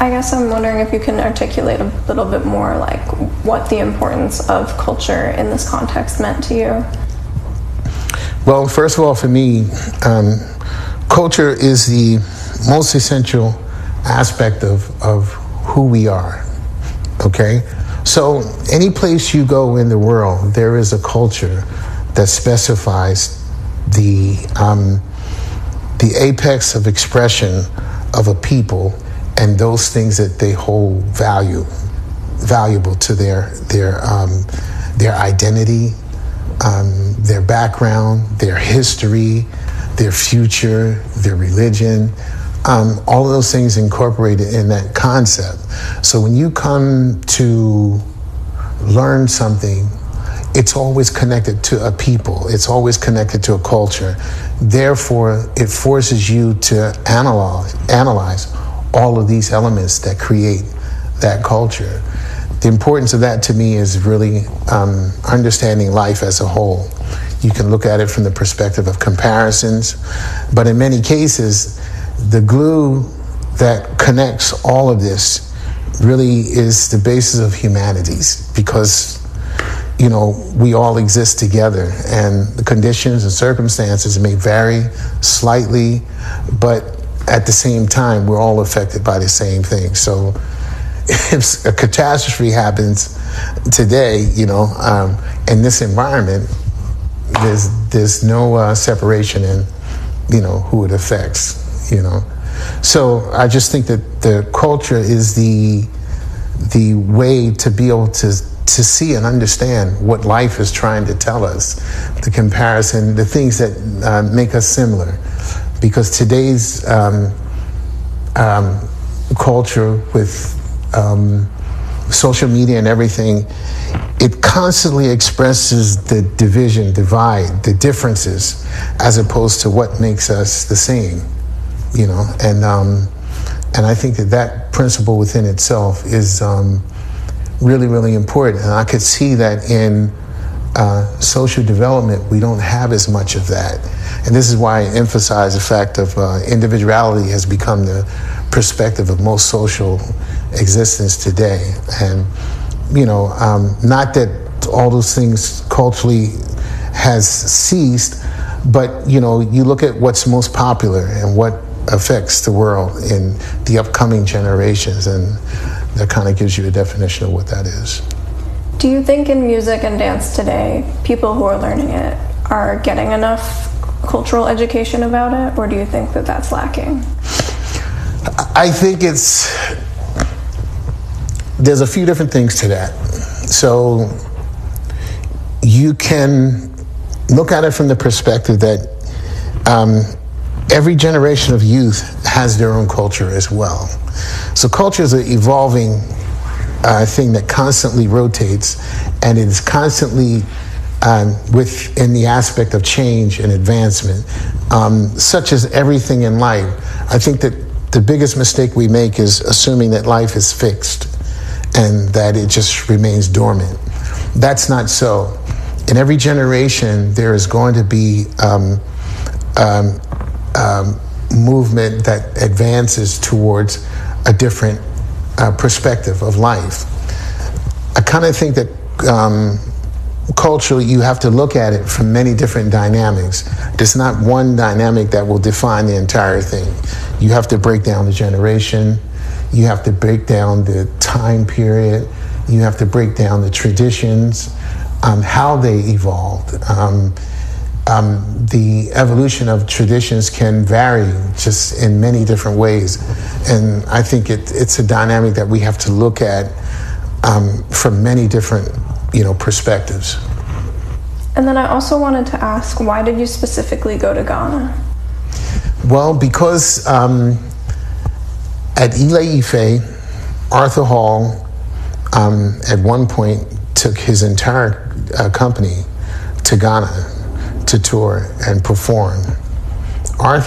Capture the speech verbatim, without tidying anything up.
I guess I'm wondering if you can articulate a little bit more, like, what the importance of culture in this context meant to you. Well, first of all, for me, um, culture is the most essential aspect of, of who we are, okay? So any place you go in the world, there is a culture that specifies the, um, the apex of expression of a people and those things that they hold value, valuable to their, their, um, their identity, um, their background, their history, their future, their religion, um, all of those things incorporated in that concept. So when you come to learn something, it's always connected to a people. It's always connected to a culture. Therefore, it forces you to analyze, analyze all of these elements that create that culture. The importance of that to me is really um, understanding life as a whole. You can look at it from the perspective of comparisons, but in many cases, the glue that connects all of this really is the basis of humanities, because, you know, we all exist together, and the conditions and circumstances may vary slightly, but at the same time, we're all affected by the same thing. So if a catastrophe happens today, you know, um, in this environment, there's there's no uh, separation in, you know, who it affects, you know. So I just think that the culture is the the way to be able to to see and understand what life is trying to tell us, the comparison, the things that uh, make us similar. Because today's um, um, culture with um, social media and everything, it constantly expresses the division, divide, the differences, as opposed to what makes us the same, you know. And um, and I think that that principle within itself is um, really, really important. And I could see that in uh, social development, we don't have as much of that. And this is why I emphasize the fact of uh, individuality has become the perspective of most social existence today. And, you know, um, not that all those things culturally has ceased, but, you know, you look at what's most popular and what affects the world in the upcoming generations, and that kind of gives you a definition of what that is. Do you think in music and dance today, people who are learning it are getting enough cultural education about it, or do you think that that's lacking? I think it's, there's a few different things to that. So you can look at it from the perspective that um, every generation of youth has their own culture as well. So culture is an evolving uh, thing that constantly rotates, and it is constantly Um, within the aspect of change and advancement, um, such as everything in life. I think that the biggest mistake we make is assuming that life is fixed and that it just remains dormant. That's not so. In every generation, there is going to be um, um, um, movement that advances towards a different uh, perspective of life. I kind of think that um, culturally, you have to look at it from many different dynamics. There's not one dynamic that will define the entire thing. You have to break down the generation. You have to break down the time period. You have to break down the traditions, um, how they evolved. Um, um, the evolution of traditions can vary just in many different ways. And I think it, it's a dynamic that we have to look at um, from many different you know, perspectives. And then I also wanted to ask, why did you specifically go to Ghana? Well, because um, at Ile-Ife, Arthur Hall um, at one point took his entire uh, company to Ghana to tour and perform. Arthur